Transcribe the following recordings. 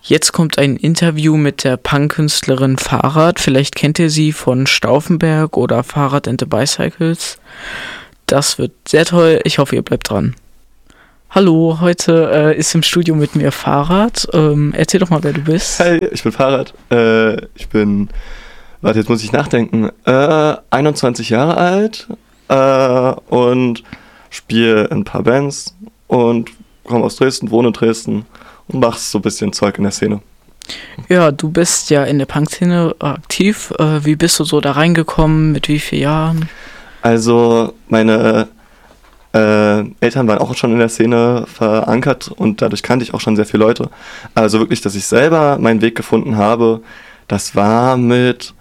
Jetzt kommt ein Interview mit der Punk-Künstlerin Fahrrad. Vielleicht kennt ihr sie von Stauffenberg oder Fahrrad and the Bicycles. Das wird sehr toll. Ich hoffe, ihr bleibt dran. Hallo, heute ist im Studio mit mir Fahrrad. Erzähl doch mal, wer du bist. Hi, ich bin Fahrrad. Warte, jetzt muss ich nachdenken. 21 Jahre alt und spiele in ein paar Bands und komme aus Dresden, wohne in Dresden und mache so ein bisschen Zeug in der Szene. Ja, du bist ja in der Punk-Szene aktiv. Wie bist du so da reingekommen? Mit wie vielen Jahren? Also meine Eltern waren auch schon in der Szene verankert und dadurch kannte ich auch schon sehr viele Leute. Also wirklich, dass ich selber meinen Weg gefunden habe, das war mit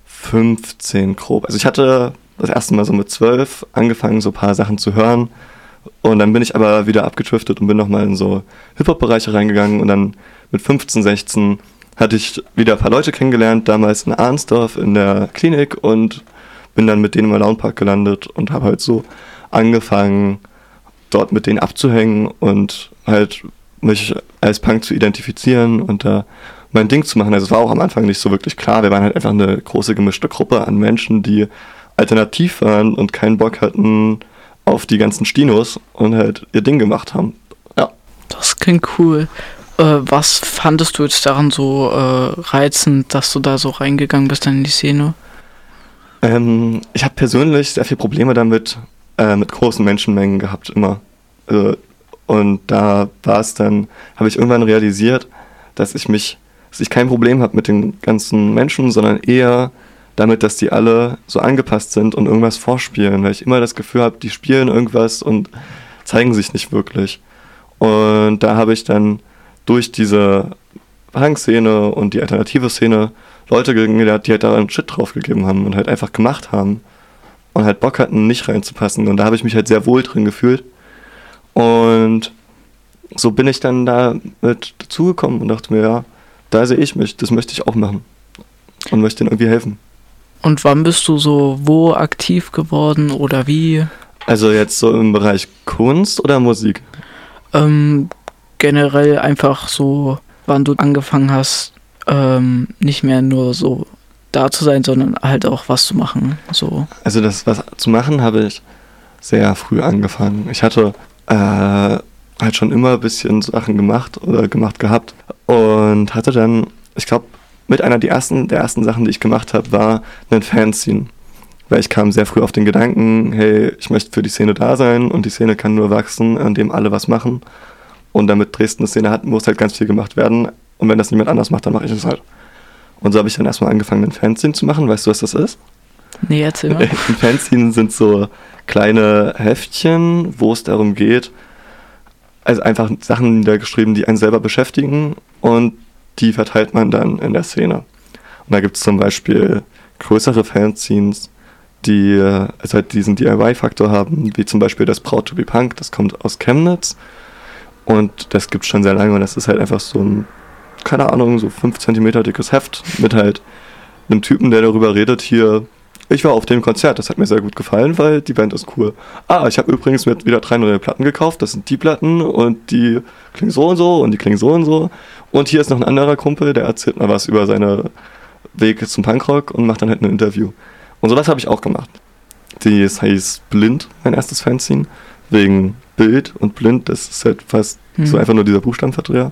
15 grob. Also ich hatte das erste Mal so mit 12 angefangen, so ein paar Sachen zu hören. Und dann bin ich aber wieder abgedriftet und bin nochmal in so Hip-Hop-Bereiche reingegangen. Und dann mit 15, 16 hatte ich wieder ein paar Leute kennengelernt, damals in Arnsdorf in der Klinik, und bin dann mit denen im Alone-Park gelandet und habe halt so angefangen, dort mit denen abzuhängen und halt mich als Punk zu identifizieren und da mein Ding zu machen. Also es war auch am Anfang nicht so wirklich klar. Wir waren halt einfach eine große gemischte Gruppe an Menschen, die alternativ waren und keinen Bock hatten auf die ganzen Stinos und halt ihr Ding gemacht haben. Ja. Das klingt cool. Was fandest du jetzt daran so reizend, dass du da so reingegangen bist dann in die Szene? Ich habe persönlich sehr viele Probleme damit, mit großen Menschenmengen gehabt, immer. Und da war es dann, habe ich irgendwann realisiert, dass ich kein Problem habe mit den ganzen Menschen, sondern eher damit, dass die alle so angepasst sind und irgendwas vorspielen, weil ich immer das Gefühl habe, die spielen irgendwas und zeigen sich nicht wirklich. Und da habe ich dann durch diese Punk-Szene und die alternative Szene Leute kennengelernt, die halt da einen Shit drauf gegeben haben und halt einfach gemacht haben und halt Bock hatten, nicht reinzupassen. Und da habe ich mich halt sehr wohl drin gefühlt. Und so bin ich dann da mit dazugekommen und dachte mir, ja, da sehe ich mich, das möchte ich auch machen und möchte ihnen irgendwie helfen. Und wann bist du so wo aktiv geworden oder wie? Also jetzt so im Bereich Kunst oder Musik? Generell einfach so, wann du angefangen hast, nicht mehr nur so da zu sein, sondern halt auch was zu machen. So. Also das was zu machen habe ich sehr früh angefangen. Ich hatte halt schon immer ein bisschen Sachen gemacht gehabt und hatte dann, ich glaube, mit einer der ersten Sachen, die ich gemacht habe, war ein Fanzine. Weil ich kam sehr früh auf den Gedanken, hey, ich möchte für die Szene da sein und die Szene kann nur wachsen, indem alle was machen. Und damit Dresden eine Szene hat, muss halt ganz viel gemacht werden. Und wenn das niemand anders macht, dann mache ich es halt. Und so habe ich dann erstmal angefangen, ein Fanzine zu machen. Weißt du, was das ist? Nee, erzähl mal. Ein Fanzine sind so kleine Heftchen, wo es darum geht, also einfach Sachen niedergeschrieben, die einen selber beschäftigen, und die verteilt man dann in der Szene. Und da gibt es zum Beispiel größere Fanzines, die also halt diesen DIY-Faktor haben, wie zum Beispiel das Proud to be Punk, das kommt aus Chemnitz und das gibt es schon sehr lange, und das ist halt einfach so ein, keine Ahnung, so 5 cm dickes Heft mit halt einem Typen, der darüber redet, hier, ich war auf dem Konzert, das hat mir sehr gut gefallen, weil die Band ist cool. Ich habe übrigens mir wieder 3 neue Platten gekauft, das sind die Platten und die klingen so und so und die klingen so und so. Und hier ist noch ein anderer Kumpel, der erzählt mal was über seine Wege zum Punkrock und macht dann halt ein Interview. Und sowas habe ich auch gemacht. Das heißt Blind, mein erstes Fanzine, wegen Bild und Blind, das ist halt fast so einfach nur dieser Buchstabenverdreher.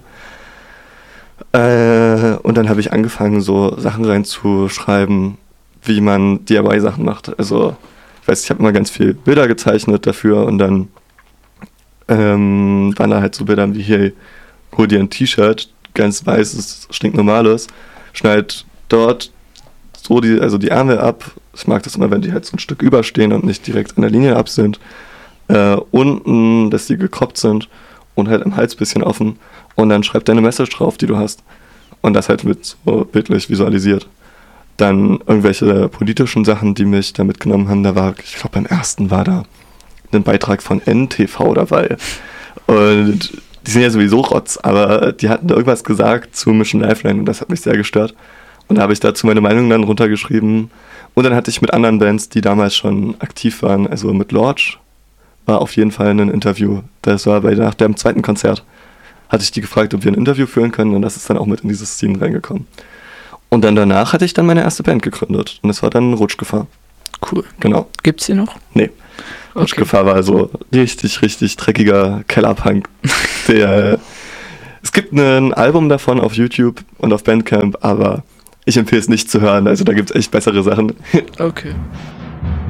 Und dann habe ich angefangen, so Sachen reinzuschreiben, wie man DIY-Sachen macht. Also, ich habe immer ganz viel Bilder gezeichnet dafür, und dann waren da halt so Bilder wie, hier, hol dir ein T-Shirt, ganz weißes, stinknormales, schneid dort so die Ärmel ab. Ich mag das immer, wenn die halt so ein Stück überstehen und nicht direkt an der Linie ab sind. Unten, dass die gekroppt sind und halt am Hals ein bisschen offen. Und dann schreib deine Message drauf, die du hast. Und das halt mit so bildlich visualisiert. Dann irgendwelche politischen Sachen, die mich da mitgenommen haben. Ich glaube, beim ersten war da ein Beitrag von NTV dabei. Und die sind ja sowieso Rotz, aber die hatten da irgendwas gesagt zu Mission Lifeline und das hat mich sehr gestört. Und da habe ich dazu meine Meinung dann runtergeschrieben. Und dann hatte ich mit anderen Bands, die damals schon aktiv waren, also mit Lorch, war auf jeden Fall ein Interview. Das war nach dem zweiten Konzert. hatte ich die gefragt, ob wir ein Interview führen können und das ist dann auch mit in dieses Team reingekommen. Und dann danach hatte ich dann meine erste Band gegründet und das war dann Rutschgefahr. Cool. Genau. Gibt's die noch? Nee. Rutschgefahr war so richtig, richtig dreckiger Kellerpunk. Es gibt ein Album davon auf YouTube und auf Bandcamp, aber ich empfehle es nicht zu hören, also da gibt es echt bessere Sachen. Okay.